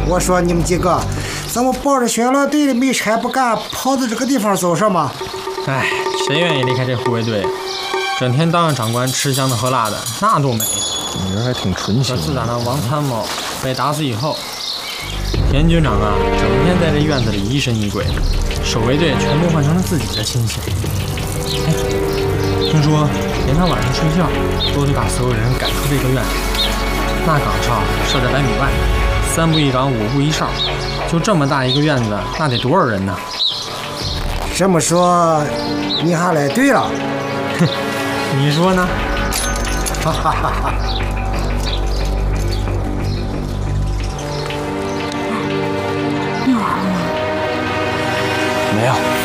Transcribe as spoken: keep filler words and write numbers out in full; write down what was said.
我说你们几个，怎么抱着宣传队的没差不干，跑到这个地方做什么？ 哎，谁愿意离开这护卫队？整天当着长官吃香的喝辣的，那多美！ 你人还挺纯情。 可自打那王参谋被打死以后，田军长啊，整天在这院子里疑神疑鬼的，守卫队全部换成了自己的亲戚。哎，听说连他晚上睡觉都得把所有人赶出这个院子。那岗哨设在百米外，三步一岗，五步一哨，就这么大一个院子，那得多少人呢？ 这么说，你还来对了。 哼，你说呢？ 哈哈哈哈。 念完了吗？ 没有。